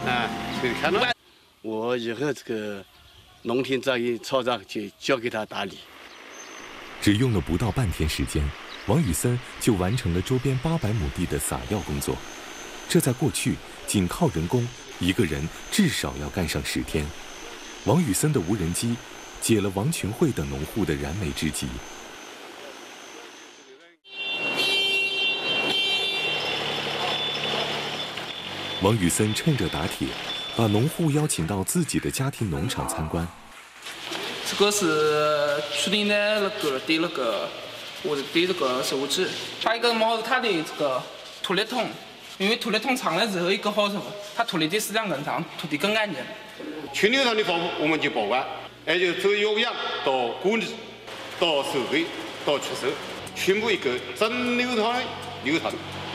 啊，可以看到。我以后这个农田造业操作就交给他打理。 只用了不到半天时间，王宇森就完成了周边800亩地的撒药工作。这在过去，仅靠人工，一个人至少要干上10天。王宇森的无人机解了王群慧等农户的燃眉之急。王宇森趁热打铁，把农户邀请到自己的家庭农场参观。 这个是去年的我的这个手指，还有一个是它的这个土力桶，因为土力桶长了之后一个好处，它土力的质量更长，土地更安全。 禽流感的防护我们就保管，而且从有氧到管理到收费到出售，全部一个整流程。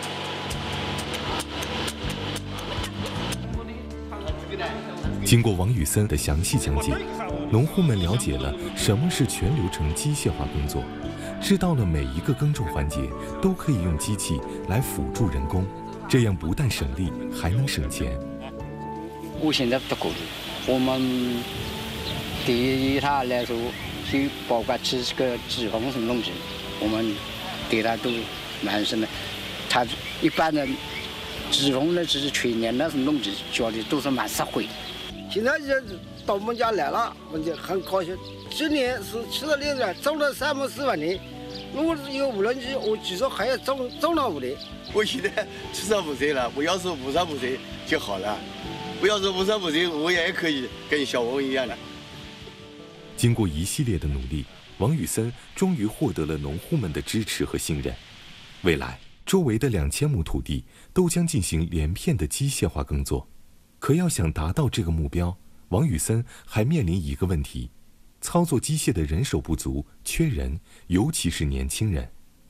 经过王宇森的详细讲解，农户们了解了什么是全流程机械化工作，知道了每一个耕种环节都可以用机器来辅助人工，这样不但省力，还能省钱。 我现在不过度，我们对他来说，去保管这个脂肪什么东西，我们对他都蛮什么，他一般的脂肪呢，只是全年的什么东西，交的都是蛮实惠。 现在人到我们家来了，我就很高兴。今年是76年，种了3亩4万田。如果有无人机，我至少还要种到5年。 我现在75岁了，我要是55岁就好了。我要是55岁，我也可以跟小王一样的。 经过一系列的努力，王宇森终于获得了农户们的支持和信任。未来，周围的2000亩土地都将进行连片的机械化耕作。可要想达到这个目标，王宇森还面临一个问题：操作机械的人手不足，缺人，尤其是年轻人。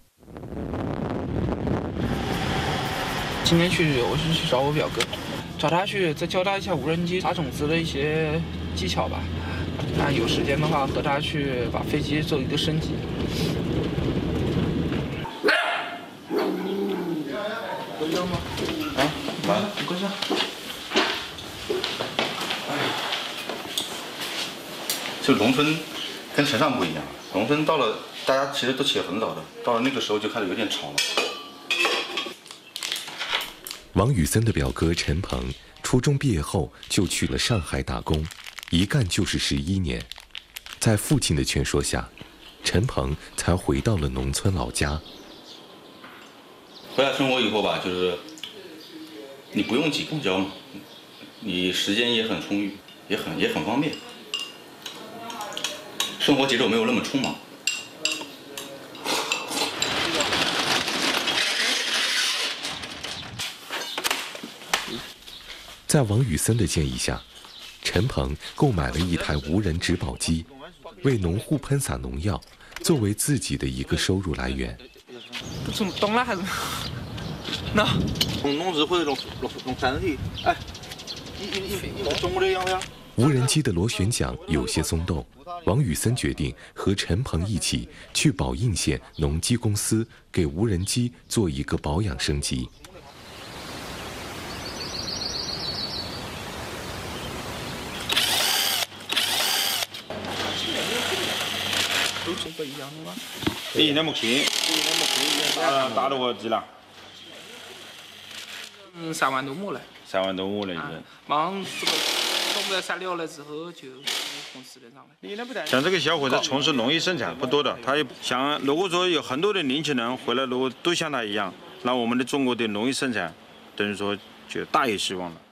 今天我是去找我表哥，找他去再教他一下无人机撒种子的一些技巧吧。那有时间的话，和他去把飞机做一个升级。回家吗？ 啊，来， 你过去。 就农村跟城上不一样，农村到了大家其实都起得很早的，到了那个时候就开始有点吵了。 王宇森的表哥陈鹏，初中毕业后就去了上海打工，一干就是11年。在父亲的劝说下，陈鹏才回到了农村老家。 回来生活以后吧，就是你不用挤公交嘛，你时间也很充裕，也很方便。生活节奏没有那么匆忙。 在王宇森的建议下，陈鹏购买了一台无人植保机，为农户喷洒农药，作为自己的一个收入来源。 不懂了还是？那农只会弄3体，哎，一中午的样子呀。 无人机的螺旋桨有些松动，王宇森决定和陈鹏一起去宝应县农机公司给无人机做一个保养升级。 都是不一样的吗？ 第一年没去，打了我几了 ？3万多亩了。 3万多亩了已经。 马上这个种不了撒料了之后就公司的上来。 像这个小伙子从事农业生产不多的，他也想，如果说有很多的年轻人回来，如果都像他一样，那我们的中国的农业生产等于说就大有希望了。